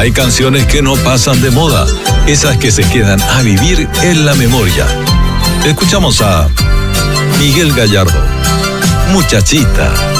Hay canciones que no pasan de moda, esas que se quedan a vivir en la memoria. Escuchamos a Miguel Gallardo, Muchachita.